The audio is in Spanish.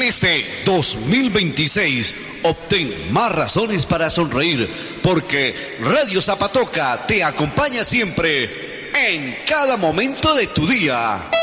Este 2026 obtén más razones para sonreír, porque Radio Zapatoca te acompaña siempre en cada momento de tu día.